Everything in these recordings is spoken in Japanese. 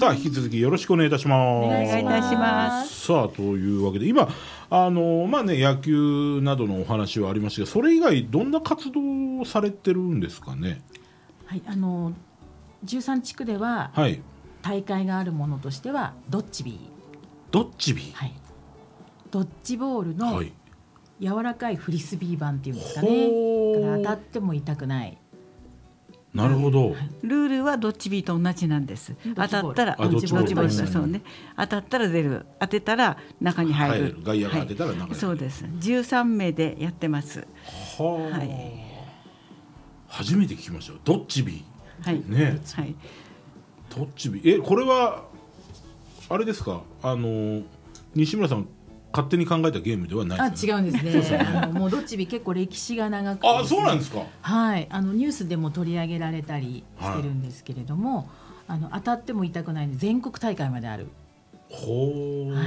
さあ引き続きよろしくお願いいたします。 お願いいたします。 さあというわけで今野球などのお話はありましたが、それ以外どんな活動をされてるんですかね。 はい、13地区では、はい、大会があるものとしてはドッジビー、はい、ドッジボールの柔らかいフリスビー版っていうんですかね。だから当たっても痛くない。 なるほど、はい、 ルールはドッジビーと同じなんです。当たったらドッジボールそうね、当たったら出る、当てたら中に入る、 外野が当てたら中に入る、 そうです。13名でやってます。 はい、初めて聞きましたよ、ドッジビー、 はいね、 はい、 ドッジビー、これはあれですか、西村さん勝手に考えたゲームではないですか。 違うんですね。もうドッジビー結構歴史が長くて、 ね、そうなんですか。 はい、ニュースでも取り上げられたりしてるんですけれども、はい、当たっても痛くないんで全国大会まである。 はい、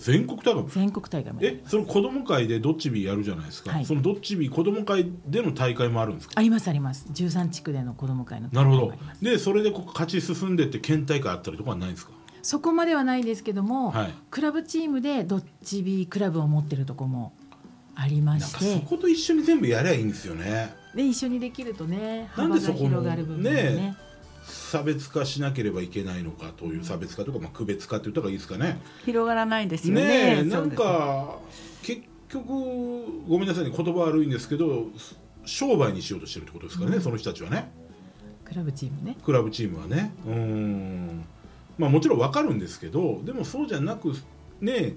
全国大会まで。その子ども会でドッジビーやるじゃないですか、はい、そのドッジビー子ども会での大会もあるんですか。 あります13地区での子ども会の大会もあります。 なるほど。でそれで勝ち進んでって県大会あったりとかはないんですか。 そこまではないですけども、はい、クラブチームでドッジビークラブを持ってるとこもありまして、 なんかそこと一緒に全部やりゃいいんですよね。 で一緒にできるとね、幅が広がる部分でね、 差別化しなければいけないのかという差別化とか、区別化って言ったらいいですかね。 広がらないですよね。 なんか結局ごめんなさいね、言葉悪いんですけど商売にしようとしてるってことですからね、その人たちはね、 クラブチームはね。もちろん分かるんですけど、でもそうじゃなくね、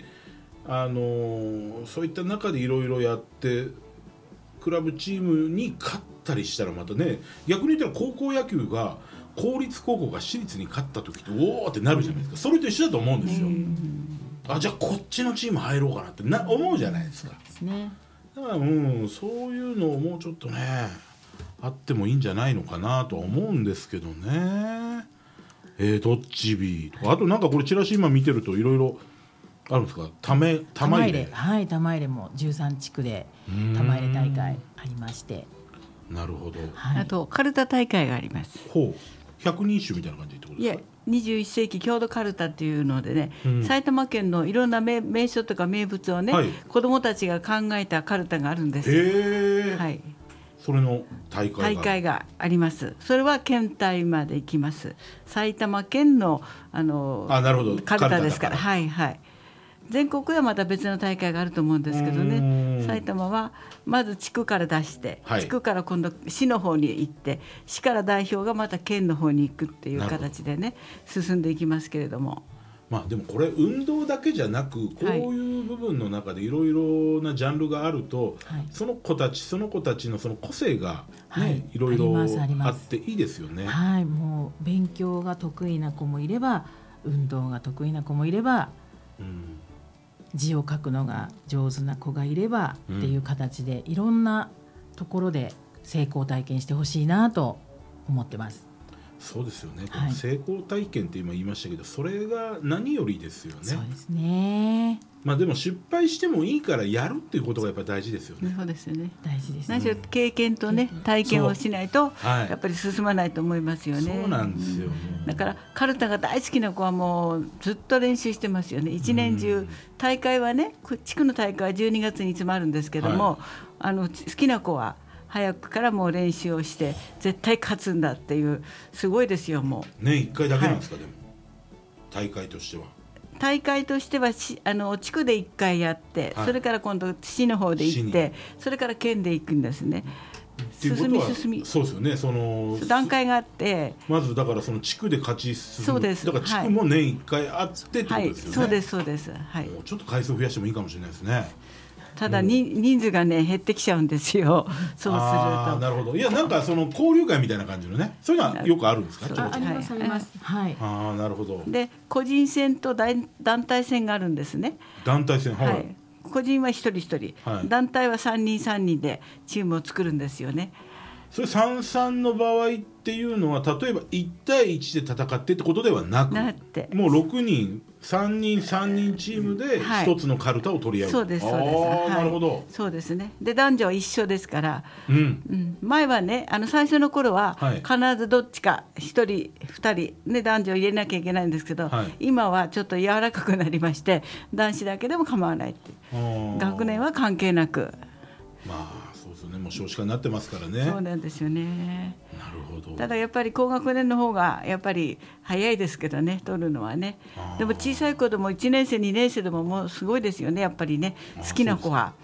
そういった中でいろいろやってクラブチームに勝ったりしたらまたね、逆に言ったら高校野球が公立高校が私立に勝った時っておーってなるじゃないですか。それと一緒だと思うんですよ。じゃあこっちのチーム入ろうかなって思うじゃないですか。 そうですね。 だからそういうのをもうちょっとねあってもいいんじゃないのかなとは思うんですけどね。ドッジビーとか、あとなんかこれチラシ今見てるといろいろあるんですか。玉入れ、 はい、玉入れも13地区で玉入れ大会ありまして。 なるほど、 はい、あとカルタ大会があります。 百人一首みたいな感じってことですか。 いや、21世紀郷土カルタっていうのでね、埼玉県のいろんな名所とか名物をね、はい、子どもたちが考えたカルタがあるんですよ。はい、それの大会があります。それは県大まで行きます。埼玉県のなるほど、カルタですから。はいはい。全国ではまた別の大会があると思うんですけどね、埼玉はまず地区から出して、地区から今度市の方に行って、市から代表がまた県の方に行くっていう形でね進んでいきますけれども、 でもこれ運動だけじゃなくこういう部分の中でいろいろなジャンルがあると、その子たちのその個性がね、いろいろあっていいですよね。 はい、もう勉強が得意な子もいれば運動が得意な子もいれば、字を書くのが上手な子がいればっていう形で、いろんなところで成功体験してほしいなと思ってます。 そうですよね、この成功体験って今言いましたけど、それが何よりですよね。 そうですね。 でも失敗してもいいからやるっていうことがやっぱり大事ですよね。 そうですよね。 大事です。 何しろ経験とね、体験をしないとやっぱり進まないと思いますよね。 そうなんですよ。 だからカルタが大好きな子はもうずっと練習してますよね。一年中。大会はね、地区の大会は12月にいつもあるんですけども、好きな子は早くからもう練習をして絶対勝つんだっていう、すごいですよ。もう年1回だけなんですか。でも大会としては地区で1回やって、それから今度市の方で行って、それから県で行くんですね。進みそうですよね。その段階があって、 まずだからその地区で勝ち進む。そうです。だから地区も年1回あってってことですよね。 そうですそうです。はい。 もうちょっと回数増やしてもいいかもしれないですね。 ただ人数がね減ってきちゃうんですよ。そうすると。 なるほど。いや、なんかその交流会みたいな感じのね、そういうのはよくあるんですか。 ありますあります。はい。 なるほど。 で個人戦と団体戦があるんですね。 団体戦、はい。 個人は一人一人、団体は3人3人でチームを作るんですよね。 それ3-3の場合っっていうのは例えば1対1で戦ってってことではなく、もう6人3人チームで一つのカルタを取り合う、 そうですそうです。 なるほど。 そうですね。で男女は一緒ですから、前はね最初の頃は必ずどっちか1人2人ね男女を入れなきゃいけないんですけど、今はちょっと柔らかくなりまして、男子だけでも構わないって、学年は関係なく。 まあそうですね、もう少子化になってますからね。 そうなんですよね。 なるほど。 ただやっぱり高学年の方がやっぱり早いですけどね、取るのはね。でも小さい子でも1年生2年生でももうすごいですよね、やっぱりね。好きな子は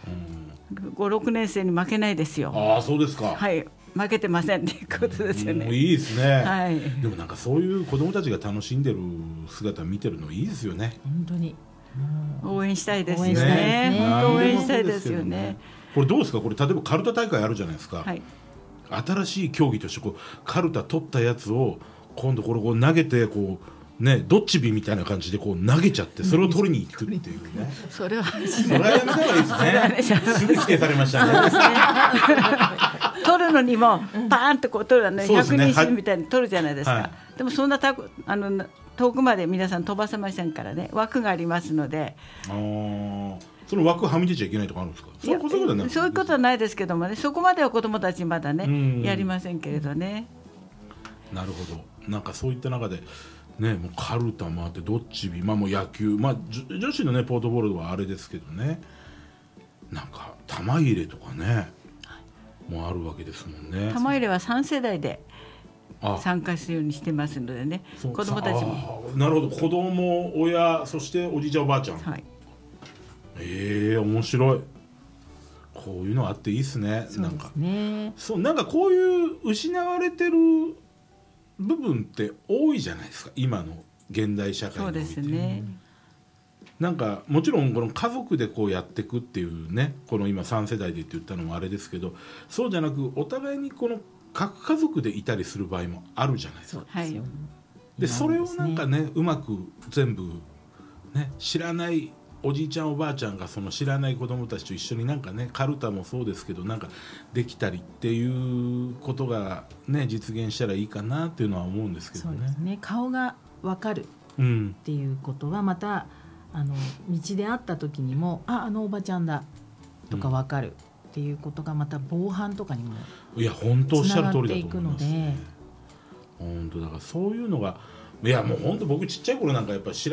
5、6年生に負けないですよ。 ああそうですか。 はい、負けてませんっていうことですよね。 いいですね、 はい、 でもなんかそういう子どもたちが楽しんでる姿見てるのいいですよね。 本当に応援したいですよね。本当応援したいですよね。 これどうですか、これ例えばカルタ大会あるじゃないですか、 はい、 新しい競技としてこうカルタ取ったやつを今度これ投げてこうね、ドッジビみたいな感じでこう投げちゃってそれを取りに行くっていうね。 それはやめた方がいいですね。すぐ否定されましたね。 取るのにもパーンとこう取るのね、100人一首みたいに取るじゃないですか。でもそんな遠くまで皆さん飛ばせませんからね、枠がありますので。 その枠はみ出ちゃいけないとかあるんですか。そういうことはないですけどもね、そこまでは子どもたちまだねやりませんけれどね。 なるほど。なんかそういった中でね、もうカルタもあってドッジビ、もう野球、女子のねポートボールはあれですけどね、なんか玉入れとかね、もうあるわけですもんね。 玉入れは3世代で参加するようにしてますのでね、子どもたちも。 なるほど、子供、親、そしておじいちゃんおばあちゃん。 はい、 面白い。こういうのあっていいですね。 そうですね。 なんかこういう失われてる部分って多いじゃないですか、今の現代社会において。 そうですね。 なんかもちろんこの家族でこうやっていくっていうね、この今3世代でって言ったのもあれですけど、そうじゃなくお互いにこの各家族でいたりする場合もあるじゃないですか。でそれをなんかね、うまく全部ね、知らないおじいちゃんおばあちゃんがその知らない子供たちと一緒になんかね、カルタもそうですけどなんかできたりっていうことがね実現したらいいかなっていうのは思うんですけどね。 そうですね。顔が分かるっていうことはまた道で会った時にもあのおばちゃんだとか分かるっていうことがまた防犯とかにもつながっていくので、 本当だからそういうのが、いやもう本当僕ちっちゃい頃なんかやっぱり